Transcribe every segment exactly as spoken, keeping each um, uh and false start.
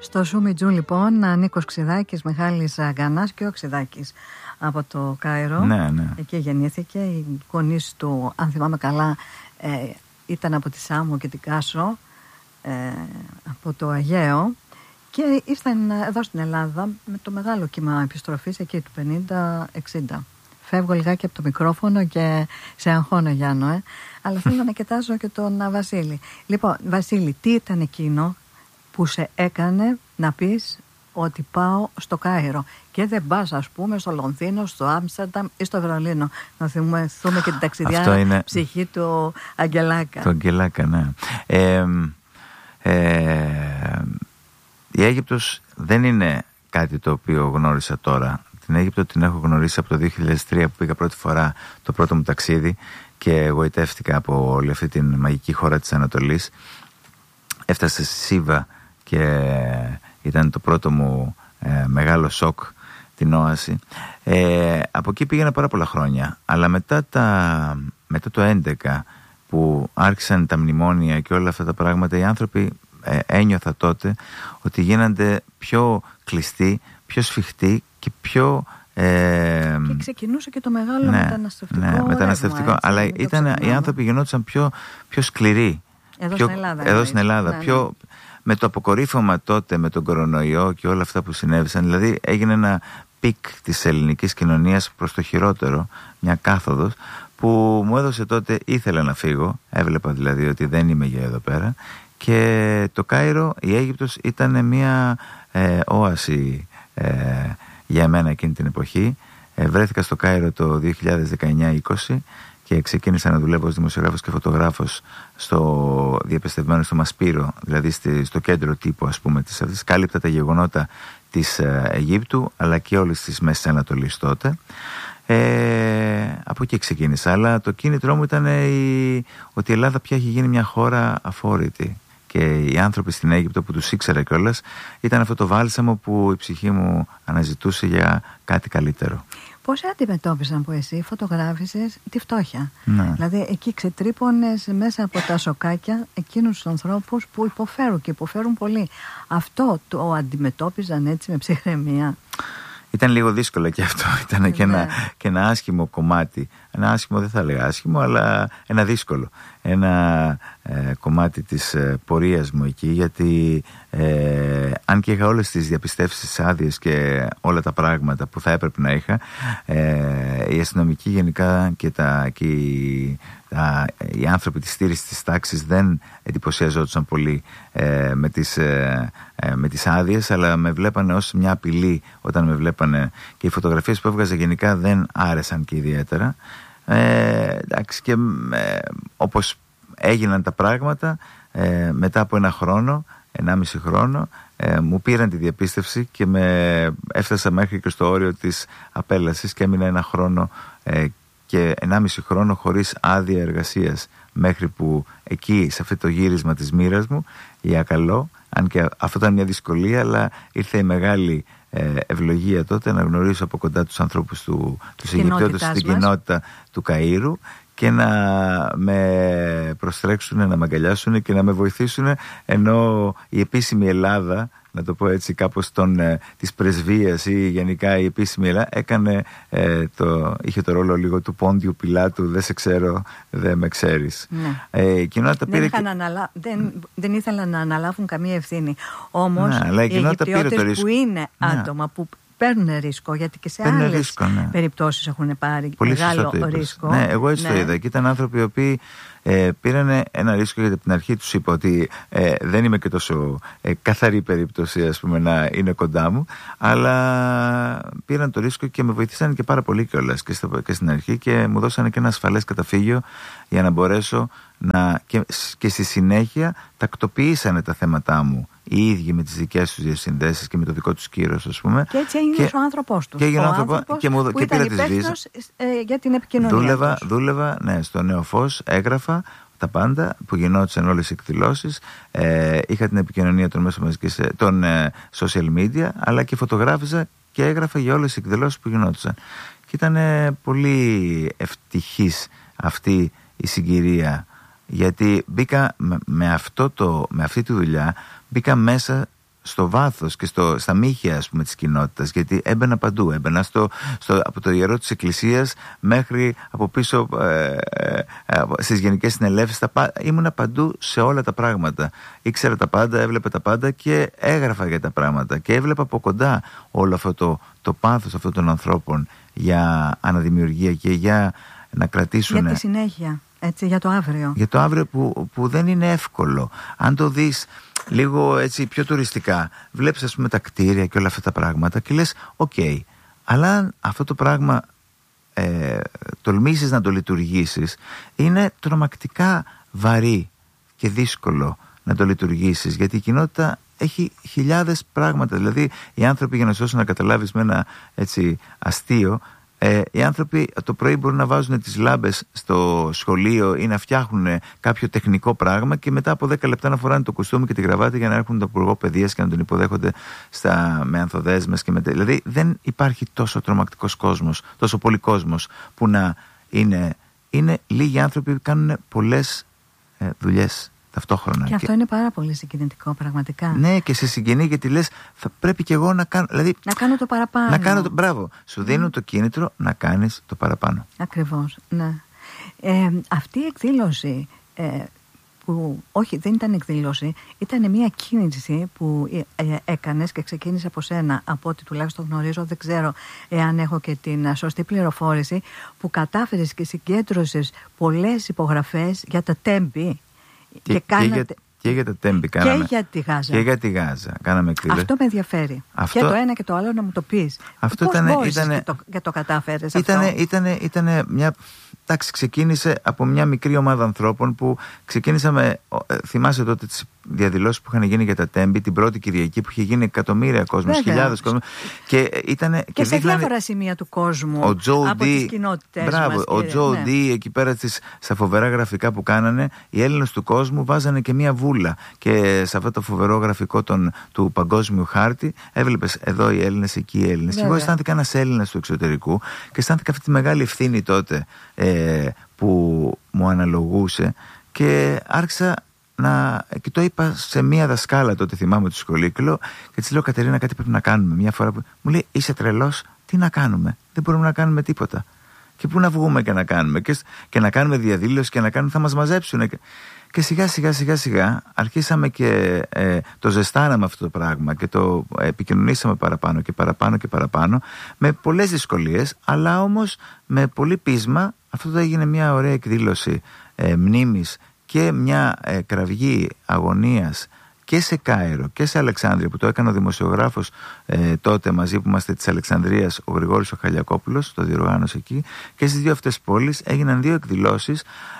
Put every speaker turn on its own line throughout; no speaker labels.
Στο Σουμιτζού λοιπόν, Νίκος Ξηδάκης, Μιχάλης Γκανάς και ο Ξηδάκης από το Κάιρο.
Ναι, ναι.
Εκεί γεννήθηκε. Οι γονείς του, αν θυμάμαι καλά, ε, ήταν από τη Σάμο και την Κάσο, ε, από το Αγαίο, και ήρθαν εδώ στην Ελλάδα με το μεγάλο κύμα επιστροφής εκεί του πενήντα εξήντα. Φεύγω λιγάκι από το μικρόφωνο και σε αγχώνω, Γιάννο, ε. αλλά θέλω να κοιτάζω και τον Βασίλη. Λοιπόν, Βασίλη, τι ήταν εκείνο που σε έκανε να πεις ότι πάω στο Κάιρο και δεν πας, ας πούμε, στο Λονδίνο, στο Άμστερνταμ ή στο Βερολίνο? Να θυμηθούμε και την ταξιδιάρα είναι... ψυχή του Αγγελάκα.
Του Αγγελάκα, ναι. Ε, ε, η Αίγυπτος δεν είναι κάτι το οποίο γνώρισα τώρα. Την Αίγυπτο την έχω γνωρίσει από το δύο χιλιάδες τρία που πήγα πρώτη φορά το πρώτο μου ταξίδι και εγωιτεύτηκα από όλη αυτή την μαγική χώρα της Ανατολής. Έφτασα στη Σίβα και ήταν το πρώτο μου ε, μεγάλο σοκ, την όαση. Ε, από εκεί πήγαινα πάρα πολλά χρόνια, αλλά μετά, τα, μετά το έντεκα που άρχισαν τα μνημόνια και όλα αυτά τα πράγματα, οι άνθρωποι ε, ένιωθα τότε ότι γίνονται πιο κλειστοί, πιο σφιχτοί και πιο... Ε,
και ξεκινούσε και το μεγάλο ναι, μεταναστευτικό
ναι, μεταναστευτικό
ρεύμα,
αλλά
έτσι,
ήταν, οι άνθρωποι γινόντουσαν πιο, πιο σκληροί.
Εδώ
πιο,
στην Ελλάδα.
Εδώ στην Ελλάδα
ναι,
πιο,
ναι.
Με το αποκορύφωμα τότε με τον κορονοϊό και όλα αυτά που συνέβησαν, δηλαδή έγινε ένα πικ της ελληνικής κοινωνίας προς το χειρότερο, μια κάθοδος που μου έδωσε τότε, ήθελα να φύγω, έβλεπα δηλαδή ότι δεν είμαι για εδώ πέρα, και το Κάιρο, η Αίγυπτος ήταν μια ε, όαση ε, για μένα εκείνη την εποχή. Ε, βρέθηκα στο Κάιρο το δύο χιλιάδες δεκαεννιά είκοσι και ξεκίνησα να δουλεύω ως δημοσιογράφος και φωτογράφος στο διαπιστευμένο στο Μασπύρο, δηλαδή στο κέντρο τύπου, ας πούμε, της αυτής. Κάλυπτα τα γεγονότα της Αιγύπτου αλλά και όλης της Μέσης Ανατολής τότε. Ε, από εκεί ξεκίνησα, αλλά το κίνητρό μου ήταν η, ότι η Ελλάδα πια έχει γίνει μια χώρα αφόρητη και οι άνθρωποι στην Αίγυπτο που τους ήξερα κιόλας ήταν αυτό το βάλσαμο που η ψυχή μου αναζητούσε για κάτι καλύτερο.
Πώς αντιμετώπισαν που εσύ φωτογράφησες τη φτώχεια?
Ναι.
Δηλαδή εκεί ξετρύπωνες μέσα από τα σοκάκια εκείνους τους ανθρώπους που υποφέρουν και υποφέρουν πολύ. Αυτό το αντιμετώπιζαν έτσι με ψυχραιμία?
Ήταν λίγο δύσκολο και αυτό. Ήταν ναι. και, ένα, και ένα άσχημο κομμάτι. Ένα άσχημο, δεν θα λέγα άσχημο, αλλά ένα δύσκολο. Ένα ε, κομμάτι της ε, πορείας μου εκεί, γιατί ε, αν και είχα όλες τις διαπιστεύσεις, άδειες και όλα τα πράγματα που θα έπρεπε να είχα, ε, οι αστυνομικοί γενικά και, τα, και οι, τα, οι άνθρωποι της στήρησης της τάξης δεν εντυπωσιαζόντουσαν πολύ ε, με τις, ε, ε, με τις άδειες, αλλά με βλέπανε ως μια απειλή όταν με βλέπανε, και οι φωτογραφίες που έβγαζα γενικά δεν άρεσαν και ιδιαίτερα. Ε, εντάξει, και ε, όπως έγιναν τα πράγματα, ε, μετά από ένα χρόνο, ενάμιση χρόνο, ε, μου πήραν τη διαπίστευση και με έφτασα μέχρι και στο όριο της απέλασης και έμεινα ένα χρόνο ε, και ενάμιση χρόνο χωρίς άδεια εργασίας, μέχρι που εκεί σε αυτό το γύρισμα της μοίρας μου, για καλό, αν και αυτό ήταν μια δυσκολία, αλλά ήρθε η μεγάλη ευλογία τότε να γνωρίσω από κοντά τους ανθρώπους του, τους Αιγυπτιώτες στην κοινότητα του Καΐρου και να με προστρέξουν, να με αγκαλιάσουν και να με βοηθήσουν, ενώ η επίσημη Ελλάδα, να το πω έτσι κάπως των, ε, της πρεσβείας ή γενικά η επίσημη Ελλάδα έκανε, ε, το, είχε το ρόλο λίγο του Πόντιου Πιλάτου, δεν σε ξέρω, δεν με ξέρεις.
Ναι.
Ε, η κοινότητα
δεν,
πήρε
και... αναλα... δεν, δεν ήθελαν να αναλάβουν καμία ευθύνη. Όμως ναι, οι Αιγυπτιώτες που είναι άτομα ναι. που παίρνουν ρίσκο, γιατί και σε παίρνουν άλλες ρίσκο, ναι. περιπτώσεις έχουν πάρει πολύ μεγάλο ρίσκο.
Ναι, εγώ έτσι ναι. το είδα. Και ήταν άνθρωποι οι οποίοι ε, πήραν ένα ρίσκο, γιατί από την αρχή τους είπα ότι ε, δεν είμαι και τόσο ε, καθαρή περίπτωση, ας πούμε, να είναι κοντά μου, αλλά πήραν το ρίσκο και με βοηθήσαν και πάρα πολύ κιόλας και, και στην αρχή, και μου δώσανε και ένα ασφαλές καταφύγιο για να μπορέσω να, και, και στη συνέχεια τακτοποιήσανε τα θέματά μου οι ίδιοι με τις δικές τους διασυνδέσεις και με το δικό τους κύρος, ας πούμε.
Και έτσι έγινε ο άνθρωπός του.
Και έγινε ο άνθρωπος και, μου,
που
και
ήταν
πήρα τις βίζες.
Ε, για την επικοινωνία.
Δούλευα, δούλευα ναι, στο Νέο Φως, έγραφα τα πάντα που γινόντουσαν, όλες οι εκδηλώσεις. Ε, είχα την επικοινωνία των μέσων μαζικής, των ε, social media, αλλά και φωτογράφιζα και έγραφα για όλες τις εκδηλώσεις που γινόντουσαν. Και ήταν ε, πολύ ευτυχής αυτή η συγκυρία, γιατί μπήκα με, με, αυτό το, με αυτή τη δουλειά, μπήκα μέσα στο βάθος και στο, στα μύχια, ας πούμε, της κοινότητας, γιατί έμπαινα παντού. Έμπαινα στο, στο, από το ιερό της Εκκλησίας μέχρι από πίσω ε, ε, ε, στις γενικές συνελεύσεις. Ήμουνα παντού σε όλα τα πράγματα. Ήξερα τα πάντα, έβλεπα τα πάντα και έγραφα για τα πράγματα. Και έβλεπα από κοντά όλο αυτό το, το πάθος αυτών των ανθρώπων για αναδημιουργία και για να κρατήσουν.
Για τη συνέχεια, έτσι, για το αύριο.
Για το αύριο που, που δεν είναι εύκολο. Αν το δεις λίγο έτσι πιο τουριστικά, βλέπεις, ας πούμε, τα κτίρια και όλα αυτά τα πράγματα και λες οκ, okay, αλλά αν αυτό το πράγμα ε, τολμήσεις να το λειτουργήσεις, είναι τρομακτικά βαρύ και δύσκολο να το λειτουργήσεις, γιατί η κοινότητα έχει χιλιάδες πράγματα. Δηλαδή οι άνθρωποι, για να σώσουν, να καταλάβεις με ένα έτσι αστείο, Ε, οι άνθρωποι το πρωί μπορούν να βάζουν τις λάμπες στο σχολείο ή να φτιάχνουν κάποιο τεχνικό πράγμα και μετά από δέκα λεπτά να φοράνε το κουστούμι και τη γραβάτα για να έρχονται τον υπουργό παιδείας και να τον υποδέχονται στα, με ανθοδέσμες και με, δηλαδή δεν υπάρχει τόσο τρομακτικός κόσμος, τόσο πολύ κόσμος που να είναι, είναι λίγοι άνθρωποι που κάνουν πολλές ε, δουλειές ταυτόχρονα.
Και αυτό και... είναι πάρα πολύ συγκινητικό, πραγματικά.
Ναι, και σε συγκινεί γιατί λες, θα πρέπει και εγώ να κάνω. Δηλαδή,
να κάνω το παραπάνω.
Να κάνω το, μπράβο. Σου δίνουν mm. το κίνητρο να κάνεις το παραπάνω.
Ακριβώς, ναι. Ε, αυτή η εκδήλωση, ε, που όχι, δεν ήταν εκδήλωση, ήταν μια κίνηση που ε, έκανες και ξεκίνησε από σένα, από ό,τι τουλάχιστον γνωρίζω, δεν ξέρω εάν έχω και την σωστή πληροφόρηση, που κατάφερες και συγκέντρωσες πολλές υπογραφές για τα τέμπη.
Και, και, κάνατε... και, για, και για τα τέμπη κάναμε.
Και για τη Γάζα.
Και για τη Γάζα. Κάναμε εκδήλωση.
Αυτό με ενδιαφέρει. Αυτό... Και το ένα και το άλλο να μου το πεις.
Αυτό
Πώς
ήτανε,
μπόρεσες
ήτανε...
και, το, και το κατάφερες
ήτανε,
αυτό.
Ήτανε, ήτανε μια... Εντάξει, ξεκίνησε από μια μικρή ομάδα ανθρώπων που ξεκίνησαμε. Θυμάσαι τότε τις διαδηλώσεις που είχαν γίνει για τα τέμπη, την πρώτη Κυριακή που είχε γίνει εκατομμύρια κόσμος, χιλιάδες κόσμος. Και, ήτανε,
και,
και
σε
δείχνανε...
διάφορα σημεία του κόσμου
ο Τζο
από
D,
τις κοινότητες
μπράβο,
μας.
Ο Τζο
ναι.
Ντί εκεί πέρα στις, στα φοβερά γραφικά που κάνανε, οι Έλληνες του κόσμου βάζανε και μια βούλα. Και σε αυτό το φοβερό γραφικό των, του παγκόσμιου χάρτη έβλεπες εδώ οι Έλληνες, εκεί οι Έλληνες. Και εγώ αισθάνθηκα ένας Έλληνας του εξωτερικού και αισθάνθηκα αυτή τη μεγάλη ευθύνη τότε ε, που μου αναλογούσε και άρχισα να. Και το είπα σε μία δασκάλα τότε, θυμάμαι, του σχολείου και, λέω, και της λέω, Κατερίνα, κάτι πρέπει να κάνουμε. Μια φορά που μου λέει, είσαι τρελός, τι να κάνουμε, δεν μπορούμε να κάνουμε τίποτα. Και πού να βγούμε και να κάνουμε, και, και να κάνουμε διαδήλωση και να κάνουμε, θα μας μαζέψουν. Και, και σιγά σιγά σιγά σιγά αρχίσαμε και ε, το ζεστάναμε αυτό το πράγμα και το επικοινωνήσαμε παραπάνω και παραπάνω και παραπάνω, με πολλές δυσκολίες, αλλά όμως με πολύ πείσμα. Αυτό το έγινε μια ωραία εκδήλωση ε, μνήμης και μια ε, κραυγή αγωνίας και σε Κάιρο και σε Αλεξάνδρεια, που το έκανε ο δημοσιογράφος ε, τότε μαζί που είμαστε της Αλεξανδρίας, ο Γρηγόρης ο Χαλιακόπουλος, το διοργάνωσε εκεί, και στις δύο αυτές πόλεις έγιναν δύο εκδηλώσεις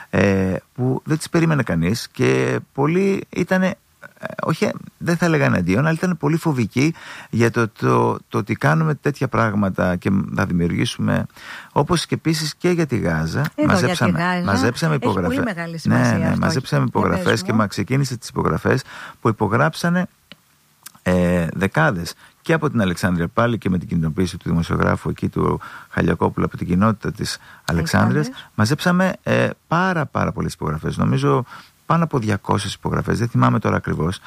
ε, που δεν τις περίμενε κανείς και πολλοί ήτανε, όχι, δεν θα έλεγα εναντίον, αλλά ήταν πολύ φοβικοί για το, το, το ότι κάνουμε τέτοια πράγματα και θα δημιουργήσουμε, όπως και επίσης και για τη Γάζα.
Εδώ
μαζέψαμε,
για τη Γάζα
μαζέψαμε υπογραφές.
Έχει πολύ μεγάλη σημασία.
Ναι, ναι,
αυτό.
μαζέψαμε υπογραφές και μα ξεκίνησε τις υπογραφές που υπογράψανε ε, δεκάδες και από την Αλεξάνδρεια πάλι και με την κινητοποίηση του δημοσιογράφου εκεί του Χαλιακόπουλου από την κοινότητα της Αλεξάνδρειας. Μαζέψαμε ε, πάρα πάρα πολλές υπογραφές. Νομίζω πάνω από διακόσιες υπογραφές, δεν θυμάμαι τώρα ακριβώς,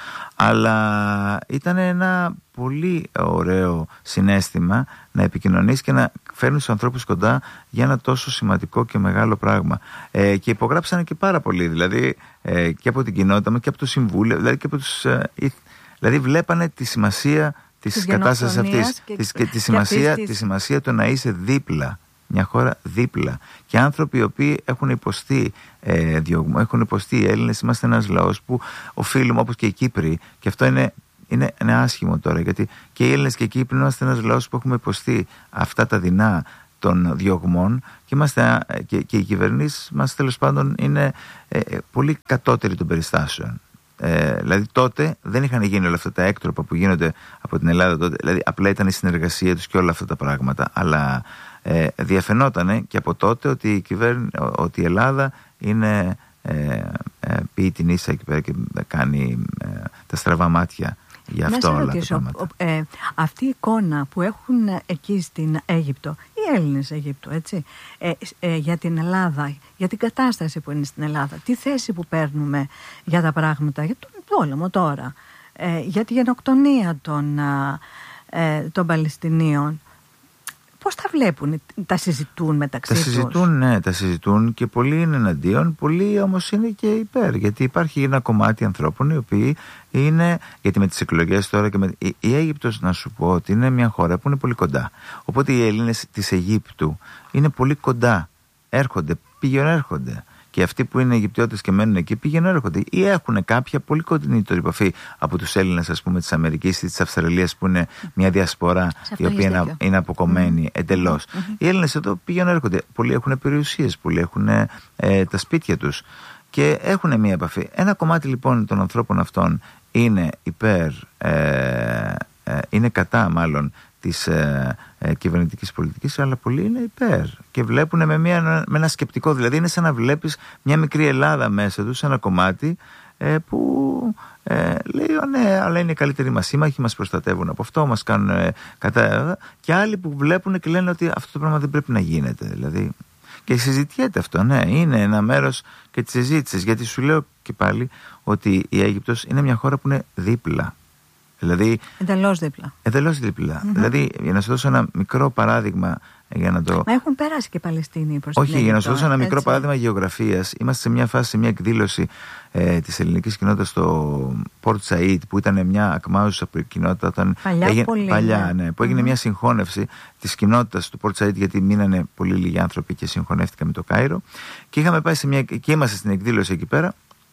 αλλά ήταν ένα πολύ ωραίο συναίσθημα να επικοινωνείς και να φέρνεις τους ανθρώπους κοντά για ένα τόσο σημαντικό και μεγάλο πράγμα. Ε, και υπογράψανε και πάρα πολύ, δηλαδή ε, και από την κοινότητα μας και από το Συμβούλιο, δηλαδή και από τους, ε, δηλαδή βλέπανε τη σημασία της κατάστασης αυτής και, της, και τη, σημασία, της... τη σημασία του να είσαι δίπλα. Μια χώρα δίπλα. Και άνθρωποι οι οποίοι έχουν υποστεί ε, διωγμό, έχουν υποστεί οι Έλληνες. Είμαστε ένας λαός που οφείλουμε, όπως και οι Κύπροι, και αυτό είναι, είναι, είναι άσχημο τώρα, γιατί και οι Έλληνες και οι Κύπροι είμαστε ένας λαός που έχουμε υποστεί αυτά τα δεινά των διωγμών και, είμαστε, και, και οι κυβερνήσεις μας τέλος πάντων είναι ε, πολύ κατώτεροι των περιστάσεων. Ε, δηλαδή τότε δεν είχαν γίνει όλα αυτά τα έκτροπα που γίνονται από την Ελλάδα τότε, δηλαδή απλά ήταν η συνεργασία τους και όλα αυτά τα πράγματα, αλλά ε, διαφαινότανε και από τότε ότι η, κυβέρνη, ότι η Ελλάδα είναι ε, ε, πει την ίσα εκεί πέρα και κάνει ε, τα στραβά μάτια για αυτό όλα ρωτήσω, τα πράγματα.
Ε, αυτή η εικόνα που έχουν εκεί στην Αίγυπτο, οι Έλληνες Αιγύπτου, έτσι, ε, ε, για την Ελλάδα, για την κατάσταση που είναι στην Ελλάδα, τη θέση που παίρνουμε για τα πράγματα, για τον πόλεμο τώρα, ε, για τη γενοκτονία των, ε, των Παλαιστινίων. Πώς τα βλέπουν, τα συζητούν μεταξύ
τα
τους?
Τα συζητούν, ναι, τα συζητούν και πολλοί είναι εναντίον, πολλοί όμως είναι και υπέρ. Γιατί υπάρχει ένα κομμάτι ανθρώπων οι οποίοι είναι, γιατί με τις εκλογές τώρα και με, η, η Αίγυπτος, να σου πω ότι είναι μια χώρα που είναι πολύ κοντά. Οπότε οι Έλληνες της Αιγύπτου είναι πολύ κοντά, έρχονται, πηγαίνουν, έρχονται. Και αυτοί που είναι Αιγυπτιώτες και μένουν εκεί πηγαίνουν, έρχονται. Ή έχουν κάποια πολύ κοντινή επαφή από τους Έλληνες, ας πούμε, της Αμερικής ή της Αυστραλίας, που είναι μια διασπορά η οποία είναι, είναι αποκομμένη mm. εντελώς. Mm-hmm. Οι Έλληνες εδώ πηγαίνουν, έρχονται. Πολλοί έχουν περιουσίες, πολλοί έχουν ε, τα σπίτια τους και έχουν μια επαφή. Ένα κομμάτι λοιπόν των ανθρώπων αυτών είναι υπέρ, ε, ε, είναι κατά μάλλον της ε, ε, κυβερνητικής πολιτικής, αλλά πολλοί είναι υπέρ και βλέπουν με, μια, με ένα σκεπτικό. Δηλαδή είναι σαν να βλέπεις μια μικρή Ελλάδα μέσα τους, ένα κομμάτι ε, που ε, λέει ναι, αλλά είναι οι καλύτεροι μας σύμμαχοι, μας προστατεύουν από αυτό, μας κάνουν ε, κατά, και άλλοι που βλέπουν και λένε ότι αυτό το πράγμα δεν πρέπει να γίνεται. Δηλαδή, και συζητιέται αυτό, ναι, είναι ένα μέρος και της συζήτησης, γιατί σου λέω και πάλι ότι η Αίγυπτος είναι μια χώρα που είναι δίπλα. Δηλαδή,
εντελώς δίπλα.
Εντελώς δίπλα. Mm-hmm. Δηλαδή, για να σου δώσω ένα μικρό παράδειγμα. Για να το...
Μα έχουν περάσει και Παλαιστίνοι προς
Όχι,
την
για να σου δώσω ένα
έτσι.
μικρό παράδειγμα γεωγραφίας. Είμαστε σε μια φάση, σε μια εκδήλωση ε, της ελληνικής κοινότητας στο Port Said, που ήταν μια ακμάζουσα κοινότητα. Όταν
παλιά,
έγινε,
πολύ,
παλιά ναι, που έγινε mm-hmm. μια συγχώνευση της κοινότητας του Port Said, γιατί μείνανε πολύ λίγοι άνθρωποι και συγχωνεύτηκαν με το Κάιρο. Και είχαμε πάει σε μια. Και είμαστε στην εκδήλωση εκεί πέρα.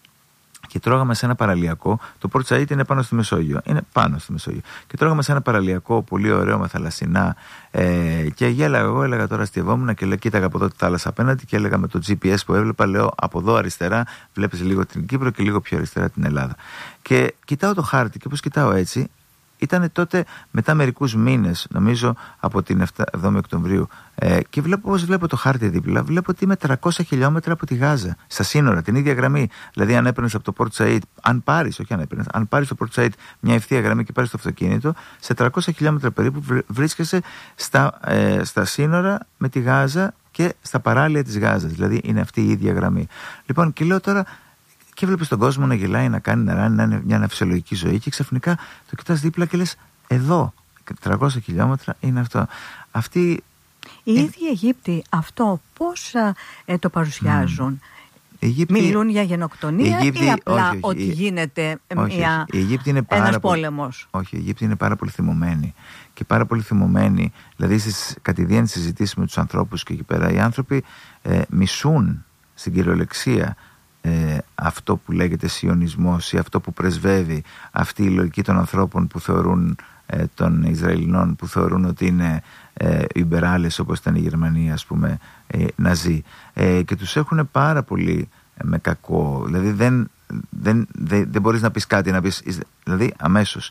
Και τρώγαμε σε ένα παραλιακό. Το Port Said είναι πάνω στη Μεσόγειο. Είναι πάνω στη Μεσόγειο. Και τρώγαμε σε ένα παραλιακό πολύ ωραίο με θαλασσινά. Ε, και γέλαγα εγώ, έλεγα τώρα αστειευόμουν και λέω: κοίταγα από εδώ τη θάλασσα απέναντι και έλεγα με το τζι πι ες που έβλεπα, λέω: από εδώ αριστερά βλέπεις λίγο την Κύπρο και λίγο πιο αριστερά την Ελλάδα. Και κοιτάω το χάρτη και όπως κοιτάω έτσι. Ήταν τότε μετά μερικούς μήνες, νομίζω από την εβδόμη Οκτωβρίου, ε, και βλέπω πώς βλέπω το χάρτη δίπλα. Βλέπω ότι είμαι τριακόσια χιλιόμετρα από τη Γάζα, στα σύνορα, την ίδια γραμμή. Δηλαδή, αν έπαιρνες από το Port Said, αν πάρεις, όχι αν έπαιρνες, αν πάρεις το Port Said μια ευθεία γραμμή και πάρεις το αυτοκίνητο, σε τριακόσια χιλιόμετρα περίπου βρίσκεσαι στα, ε, στα σύνορα με τη Γάζα και στα παράλια της Γάζας. Δηλαδή, είναι αυτή η ίδια γραμμή. Λοιπόν, και λέω τώρα. Και βλέπεις τον κόσμο να γελάει, να κάνει, να ράνει, να είναι μια φυσιολογική ζωή, και ξαφνικά το κοιτάς δίπλα και λες: εδώ, τριακόσια χιλιόμετρα είναι αυτό. Αυτή.
Οι είναι... ίδιοι Αιγύπτιοι αυτό πώς ε, το παρουσιάζουν? Mm.
Αιγύπτιοι...
Μιλούν για γενοκτονία Αιγύπτιοι... ή απλά όχι, όχι, ότι
η...
γίνεται
όχι,
μια...
ένας
πολύ... πόλεμος?
Όχι, οι Αιγύπτιοι είναι πάρα πολύ θυμωμένοι. Και πάρα πολύ θυμωμένοι, δηλαδή στις κατηδίαν συζητήσεις με τους ανθρώπους και εκεί πέρα, οι άνθρωποι ε, μισούν στην κυριολεξία Ε, αυτό που λέγεται σιωνισμός ή αυτό που πρεσβεύει αυτή η λογική των ανθρώπων που θεωρούν, ε, των Ισραηλινών, που θεωρούν ότι είναι ε, ιμπεράλες, όπως ήταν η Γερμανία, ας πούμε, ε, ναζί, ε, και τους έχουν πάρα πολύ ε, με κακό. Δηλαδή δεν, δεν, δεν, δεν μπορείς να πεις κάτι, να πεις, δηλαδή αμέσως.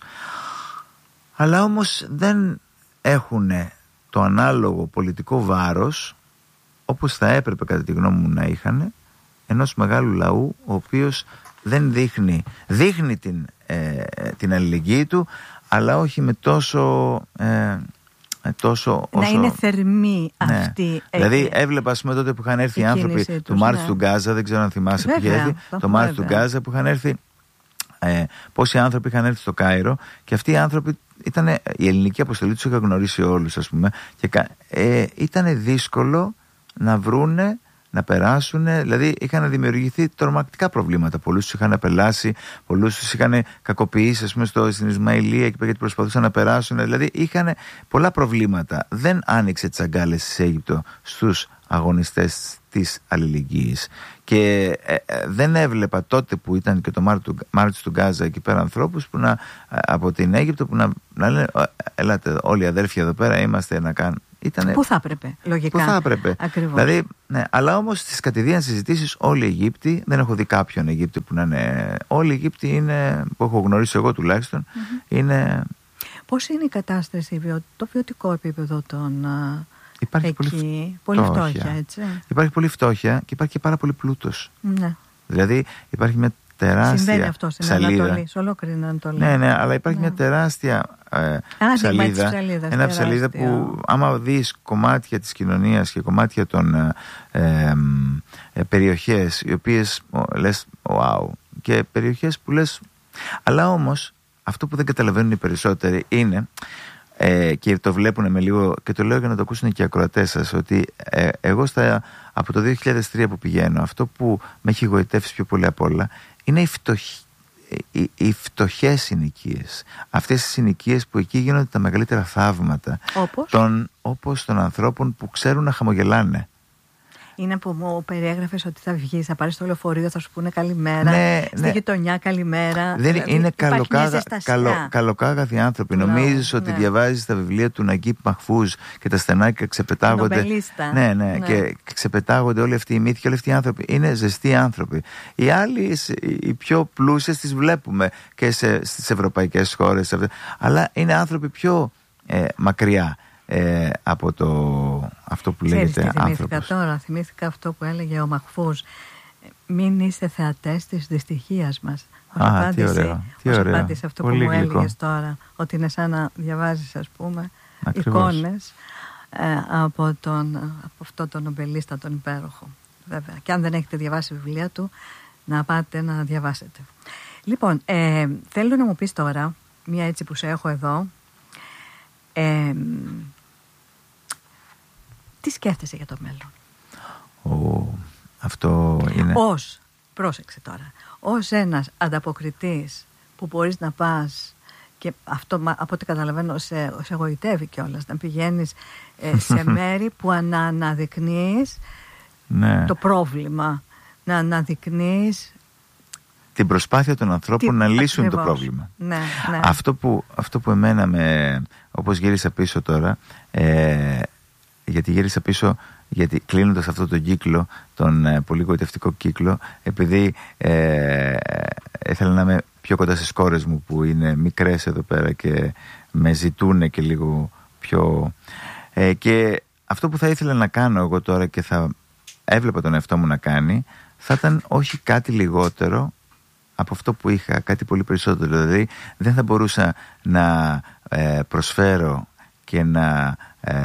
Αλλά όμως δεν έχουν το ανάλογο πολιτικό βάρος όπως θα έπρεπε κατά τη γνώμη μου να είχαν, ενός μεγάλου λαού ο οποίος δεν δείχνει, δείχνει την, ε, την αλληλεγγύη του, αλλά όχι με τόσο, ε, τόσο
να όσο... είναι θερμή αυτή.
Ναι. Ε, δηλαδή έβλεπα, ας πούμε, τότε που είχαν έρθει οι άνθρωποι τους, του Μάρτς ναι. του Γκάζα, δεν ξέρω αν θυμάσαι που είχε έρθει, το Μάρτς του Γκάζα που είχαν έρθει, ε, πόσοι άνθρωποι είχαν έρθει στο Κάιρο, και αυτοί οι άνθρωποι ήταν, η ελληνική αποστολή τους είχα γνωρίσει όλους, ας πούμε, και ε, ήταν δύσκολο να βρούνε, να περάσουν, δηλαδή είχαν δημιουργηθεί τρομακτικά προβλήματα. Πολλούς τους είχαν απελάσει, πολλούς τους είχαν κακοποιήσει, ας πούμε, στο, στην Ισμαηλία, γιατί προσπαθούσαν να περάσουν. Δηλαδή είχαν πολλά προβλήματα. Δεν άνοιξε τις αγκάλες της Αίγυπτο στους αγωνιστές της αλληλεγγύης. Και ε, ε, δεν έβλεπα τότε που ήταν και το Μάρτς του Γκάζα εκεί πέρα ανθρώπους που να, από την Αίγυπτο που να, να λένε: ελάτε όλοι οι αδέρφια εδώ πέρα, είμαστε να κάνουμε. Ήτανε... Πού
θα έπρεπε, λογικά.
Πού θα έπρεπε.
Ακριβώς.
Δηλαδή, ναι, αλλά όμως στις κατηδίαν συζητήσεις όλοι οι Αιγύπτιοι, δεν έχω δει κάποιον Αιγύπτιο που να είναι. Όλοι οι Αιγύπτιοι είναι, που έχω γνωρίσει εγώ τουλάχιστον, mm-hmm. είναι.
Πώς είναι η κατάσταση, το βιωτικό επίπεδο των.
Υπάρχει
εκεί,
πολύ,
πολύ φτώχεια. φτώχεια, έτσι.
Υπάρχει πολύ φτώχεια και υπάρχει και πάρα πολύ πλούτος.
Ναι.
Δηλαδή υπάρχει μια τεράστια
συμβαίνει αυτό στην
ψαλίδα.
Ανατολή, σε ολόκληρη την Ανατολή.
Ναι, ναι, αλλά υπάρχει ναι. μια τεράστια ε, ψαλίδα.
Ψαλίδας,
ένα ψαλίδα που άμα δεις κομμάτια της κοινωνίας και κομμάτια των ε, ε, ε, περιοχές οι οποίες ο, λες wow, και περιοχές που λες, αλλά όμως αυτό που δεν καταλαβαίνουν οι περισσότεροι είναι, ε, και το βλέπουν με λίγο, και το λέω για να το ακούσουν και οι ακροατές σας, ότι ε, εγώ στα, από το δύο χιλιάδες τρία που πηγαίνω, αυτό που με έχει γοητεύσει πιο πολύ απ' όλα είναι οι φτωχοί. Οι, οι φτωχές συνοικίες, αυτές οι συνοικίες που εκεί γίνονται τα μεγαλύτερα θαύματα,
όπως
των, όπως των ανθρώπων που ξέρουν να χαμογελάνε.
Είναι που μου περιέγραφες ότι θα βγεις, θα πάρεις το λεωφορείο, θα σου πούνε καλημέρα,
ναι,
στη
ναι.
γειτονιά καλημέρα.
Δεν
δηλαδή,
είναι καλοκάγα,
καλο,
καλοκάγαθοι άνθρωποι. No, νομίζεις ότι ναι. διαβάζεις τα βιβλία του Ναγκίπ Μαχφούζ και τα στενάκια ξεπετάγονται. Ναι, ναι, ναι, και ξεπετάγονται όλοι αυτοί οι μύθοι και όλοι αυτοί οι άνθρωποι. Είναι ζεστοί άνθρωποι. Οι άλλοι, οι πιο πλούσιες, τις βλέπουμε και σε, στις ευρωπαϊκές χώρες. Αλλά είναι άνθρωποι πιο ε, μακριά. Ε, από το, αυτό που
Ξέρεις,
λέγεται άνθρωπος.
Θυμήθηκα τώρα, θυμήθηκα αυτό που έλεγε ο Μαχφούς. Μην είστε θεατές της δυστυχίας μας.
Α, απάντηση, τι ωραίο, τι
ως
ωραίο.
απάντηση αυτό
Πολύ
που μου
γλυκό.
έλεγες τώρα, ότι είναι σαν να διαβάζεις, ας πούμε,
Ακριβώς.
εικόνες ε, από, τον, από αυτό τον νομπελίστα τον υπέροχο. Βέβαια. Και αν δεν έχετε διαβάσει βιβλία του, να πάτε να διαβάσετε. Λοιπόν, ε, θέλω να μου πεις τώρα, μία έτσι που σε έχω εδώ, ε, τι σκέφτεσαι για το μέλλον?
Oh, αυτό είναι...
Ως, πρόσεξε τώρα, ως ένας ανταποκριτής που μπορείς να πας, και αυτό από ό,τι καταλαβαίνω σε, σε εγωιτεύει κιόλας, να πηγαίνεις ε, σε μέρη που να αναδεικνύεις
ναι.
το πρόβλημα, να αναδεικνύεις
την προσπάθεια των ανθρώπων τι, να λύσουν ακριβώς. Το πρόβλημα.
Ναι, ναι.
Αυτό, που, αυτό που εμένα με, όπως γύρισα πίσω τώρα, ε, γιατί γύρισα πίσω, γιατί κλείνοντας αυτό τον κύκλο, τον ε, πολύ γοητευτικό κύκλο, επειδή ε, ήθελα να είμαι πιο κοντά στις κόρες μου που είναι μικρές εδώ πέρα και με ζητούν και λίγο πιο... Ε, και αυτό που θα ήθελα να κάνω εγώ τώρα και θα έβλεπα τον εαυτό μου να κάνει, θα ήταν όχι κάτι λιγότερο από αυτό που είχα, κάτι πολύ περισσότερο. Δηλαδή δεν θα μπορούσα να ε, προσφέρω και να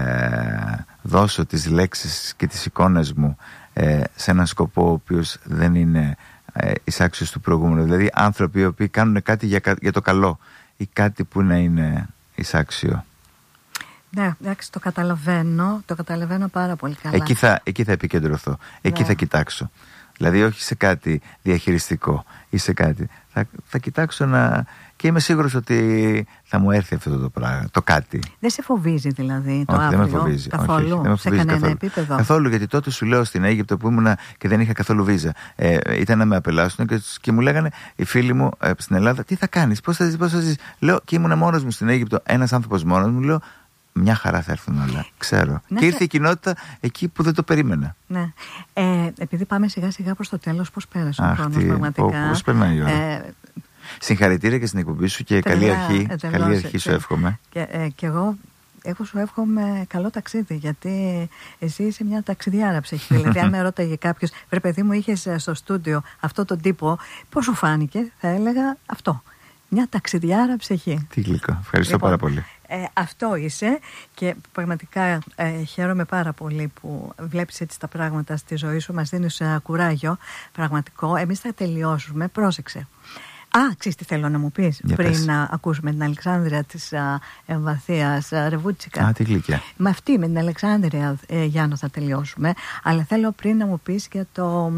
ε, δώσω τις λέξεις και τις εικόνες μου ε, σε έναν σκοπό ο οποίος δεν είναι ε, εισάξιος του προηγούμενου. Δηλαδή άνθρωποι οι οποίοι κάνουν κάτι για, για το καλό ή κάτι που να είναι εισάξιο.
Ναι, εντάξει, το καταλαβαίνω, το καταλαβαίνω πάρα πολύ καλά.
Εκεί θα, εκεί θα επικεντρωθώ, εκεί ναι. θα κοιτάξω. Δηλαδή όχι σε κάτι διαχειριστικό ή σε κάτι. Θα, θα κοιτάξω να... Και είμαι σίγουρος ότι θα μου έρθει αυτό το πράγμα, το κάτι.
Δεν σε φοβίζει δηλαδή το
όχι,
αύριο?
Δεν με φοβίζει.
Καθόλου,
όχι, όχι, δεν με
σε
φοβίζει
κανένα
καθόλου.
επίπεδο?
Καθόλου, γιατί τότε σου λέω στην Αίγυπτο που ήμουνα και δεν είχα καθόλου βίζα. Ε, ήταν να με απελάσουν και, και μου λέγανε οι φίλοι μου ε, στην Ελλάδα, τι θα κάνεις, πώς θα ζεις, πώς θα ζεις. Λέω, και ήμουνα μόνος μου στην Αίγυπτο, ένας άνθρωπος μόνος μου, λέω, μια χαρά θα έρθουν όλα, ξέρω. Να και ήρθε σε... η κοινότητα εκεί που δεν το περίμενα.
Ναι. Ε, επειδή πάμε σιγά σιγά προς το τέλος, πώς πέρασε ο χρόνος πραγματικά?
Πώς περνάει η ώρα. Ε, Συγχαρητήρια και στην εκπομπή σου και τελεία, καλή αρχή. Τελώς, καλή αρχή σου εύχομαι.
Και, ε, και εγώ, εγώ σου εύχομαι καλό ταξίδι, γιατί εσύ είσαι μια ταξιδιάρα ψυχή. Δηλαδή, αν με ρώταγε κάποιος, βρε παιδί μου, είχες στο στούντιο αυτό τον τύπο, πώς σου φάνηκε? Θα έλεγα αυτό. Μια ταξιδιάρα ψυχή.
Τι γλυκό. Ευχαριστώ λοιπόν, πάρα πολύ.
Ε, αυτό είσαι και πραγματικά ε, χαίρομαι πάρα πολύ που βλέπεις έτσι τα πράγματα στη ζωή σου. Μας δίνεις ε, κουράγιο πραγματικό. Εμείς θα τελειώσουμε. Πρόσεξε. Α, ξέρεις τι θέλω να μου πεις? Για πριν πες. Να ακούσουμε την Αλεξάνδρεια της α, Εμβαθίας α, Ρεβούτσικα.
Α, τι γλυκιά.
Με αυτή, με την Αλεξάνδρεια ε, Γιάννο θα τελειώσουμε. Αλλά θέλω πριν να μου πεις για το,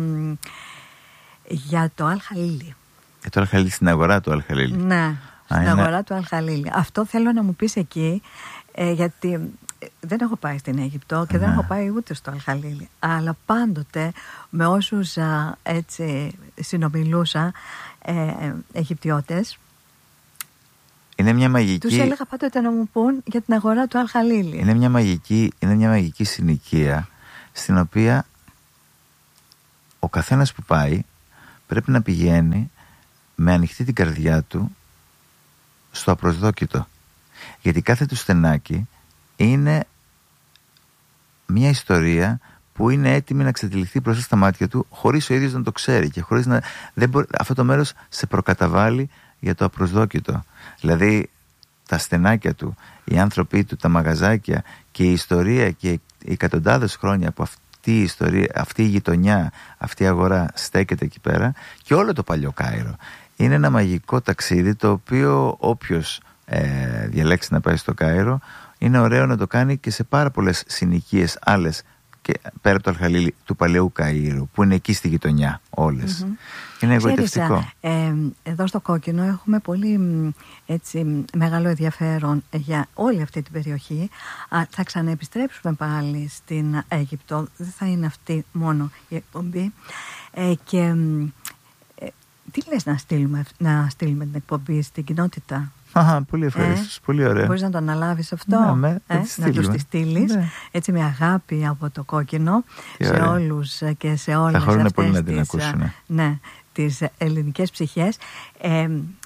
για το Αλ-Χαλίλι.
Για το Αλ-Χαλίλι, στην αγορά του Αλ-Χαλίλι.
Ναι. Στην
Α,
αγορά
είναι...
του Αλ-Χαλίλι. Αυτό θέλω να μου πεις εκεί, ε, γιατί δεν έχω πάει στην Αίγυπτο και ναι. δεν έχω πάει ούτε στο Αλ-Χαλίλι. Αλλά πάντοτε με όσους α, έτσι συνομιλούσα ε, ε, Αιγυπτιώτες,
είναι μια μαγική...
τους έλεγα πάντοτε να μου πούν για την αγορά του Αλ-Χαλίλι.
Είναι μια μαγική, είναι μια μαγική συνοικία στην οποία ο καθένας που πάει πρέπει να πηγαίνει με ανοιχτή την καρδιά του στο απροσδόκητο. Γιατί κάθε του στενάκι είναι μια ιστορία που είναι έτοιμη να ξετυλιχθεί μπροστά στα μάτια του χωρίς ο ίδιος να το ξέρει και χωρίς να... Δεν μπορεί... Αυτό το μέρος σε προκαταβάλει για το απροσδόκητο. Δηλαδή τα στενάκια του, οι άνθρωποι του, τα μαγαζάκια και η ιστορία και οι εκατοντάδες χρόνια που αυτή η ιστορία, αυτή η γειτονιά, αυτή η αγορά στέκεται εκεί πέρα και όλο το παλιό Κάιρο. είναι ένα μαγικό ταξίδι, το οποίο όποιος ε, διαλέξει να πάει στο Κάιρο, είναι ωραίο να το κάνει και σε πάρα πολλές συνοικίες άλλες, και πέρα από το Αλχαλίλι του παλαιού Καΐρου, που είναι εκεί στη γειτονιά όλες. Mm-hmm. Είναι εγωιτευτικό.
Ε, εδώ στο Κόκκινο έχουμε πολύ έτσι, μεγάλο ενδιαφέρον για όλη αυτή την περιοχή. Α, θα ξαναεπιστρέψουμε πάλι στην Αίγυπτο. Δεν θα είναι αυτή μόνο η εκπομπή. Ε, και ε, τι λες να στείλουμε, να στείλουμε την εκπομπή στην κοινότητα?
Αχα, πολύ ευχαριστώ, ε, πολύ ωραία.
Μπορείς να το αναλάβεις αυτό,
ναι, με,
ε, να τους τη στείλεις, ναι. Έτσι με αγάπη από το Κόκκινο, και σε ωραία. Όλους και σε όλες
αυτές
τις,
πολύ να την ακούσουν.
Ναι, τις ελληνικές ψυχές. Ε,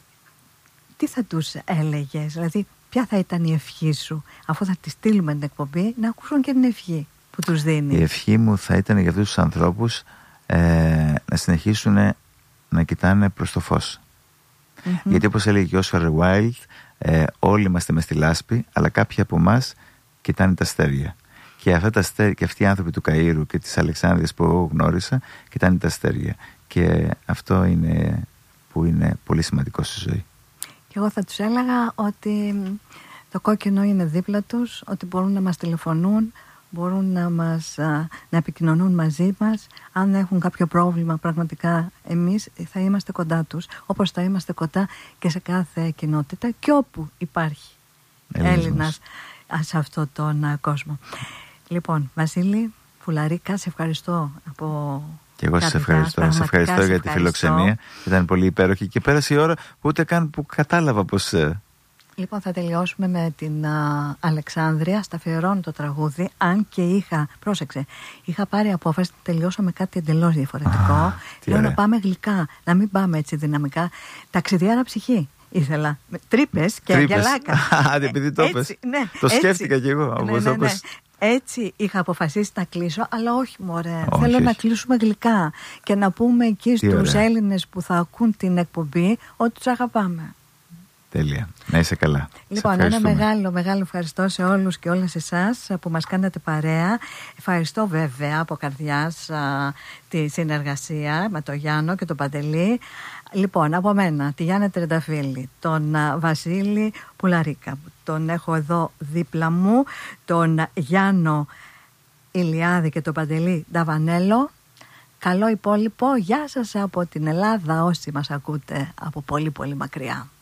τι θα τους έλεγες, δηλαδή ποια θα ήταν η ευχή σου, αφού θα τη στείλουμε την εκπομπή, να ακούσουν και την ευχή που τους δίνει?
Η ευχή μου θα ήταν για αυτούς τους ανθρώπους ε, να συνεχίσουν να κοιτάνε προς το φως. Mm-hmm. Γιατί όπως έλεγε και ο Όσκαρ Wilde, ε, όλοι είμαστε μες στη λάσπη, αλλά κάποιοι από εμάς κοιτάνε τα αστέρια. Και, αυτά τα αστέρια, και αυτοί οι άνθρωποι του Καΐρου και της Αλεξάνδρειας που εγώ γνώρισα, κοιτάνε τα αστέρια. Και αυτό είναι που είναι πολύ σημαντικό στη ζωή.
Και εγώ θα τους έλεγα ότι το Κόκκινο είναι δίπλα τους, ότι μπορούν να μας τηλεφωνούν, μπορούν να, μας, να επικοινωνούν μαζί μας. Αν έχουν κάποιο πρόβλημα, πραγματικά εμείς θα είμαστε κοντά τους, όπως θα είμαστε κοντά και σε κάθε κοινότητα και όπου υπάρχει Έλληνας σε αυτόν τον κόσμο. Λοιπόν, Βασίλη Πουλαρίκα, σε ευχαριστώ από...
Και εγώ σας ευχαριστώ. Σε ευχαριστώ για τη φιλοξενία. Ήταν πολύ υπέροχη και πέρασε η ώρα που ούτε καν που κατάλαβα πως...
Λοιπόν, θα τελειώσουμε με την α, Αλεξάνδρεια. Στα αφιερώνω το τραγούδι, αν και είχα, πρόσεξε, είχα πάρει απόφαση να τελειώσω με κάτι εντελώς διαφορετικό. Α, Λέω ωραία. Να πάμε γλυκά, να μην πάμε έτσι δυναμικά. Ταξιδιάρα ψυχή ήθελα. Τρύπες και αγγελάκα.
Άντε, επειδή το είπες. Ναι, το έτσι, σκέφτηκα κι εγώ.
Ναι, ναι, ναι. Έτσι είχα αποφασίσει να κλείσω, αλλά όχι μωρέ.
Όχι,
Θέλω
όχι.
να κλείσουμε γλυκά και να πούμε εκεί στους Έλληνες που θα ακούν την εκπομπή ότι τους αγαπάμε.
Τέλεια. Να είσαι καλά.
Λοιπόν, ένα μεγάλο, μεγάλο ευχαριστώ σε όλους και όλες εσάς που μας κάνατε παρέα. Ευχαριστώ βέβαια από καρδιάς α, τη συνεργασία με τον Γιάννο και τον Παντελή. Λοιπόν, από μένα, τη Γιάννη Τρενταφύλλη, τον α, Βασίλη Πουλαρίκα, τον έχω εδώ δίπλα μου, τον Γιάννο Ηλιάδη και τον Παντελή Νταβανέλο. Καλό υπόλοιπο. Γεια σας από την Ελλάδα όσοι μας ακούτε από πολύ πολύ μακριά.